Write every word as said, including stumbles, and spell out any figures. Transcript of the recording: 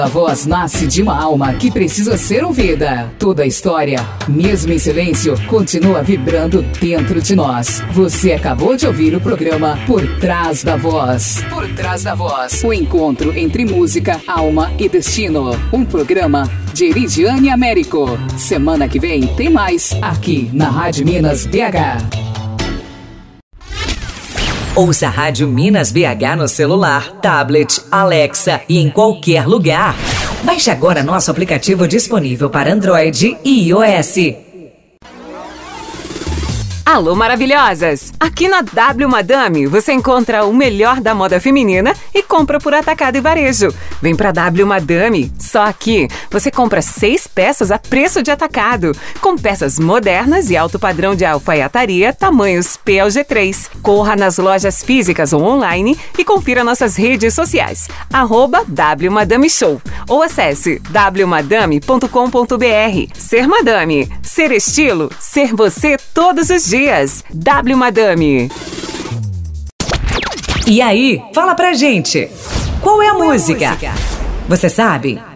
A voz nasce de uma alma que precisa ser ouvida. Toda a história, mesmo em silêncio, continua vibrando dentro de nós. Você acabou de ouvir o programa Por Trás da Voz. Por Trás da Voz. O encontro entre música, alma e destino. Um programa de Eridiane Américo. Semana que vem tem mais aqui na Rádio Minas B H. Ouça a Rádio Minas B H no celular, tablet, Alexa e em qualquer lugar. Baixe agora nosso aplicativo disponível para Android e iOS. Alô, maravilhosas! Aqui na W Madame você encontra o melhor da moda feminina e compra por atacado e varejo. Vem pra W Madame, só aqui você compra seis peças a preço de atacado, com peças modernas e alto padrão de alfaiataria, tamanhos P ao G três. Corra nas lojas físicas ou online e confira nossas redes sociais, arroba W Madame Show, ou acesse w madame ponto com ponto b r. Ser Madame, ser estilo, ser você todos os dias. W Madame. E aí, fala pra gente, qual é a música? Você sabe?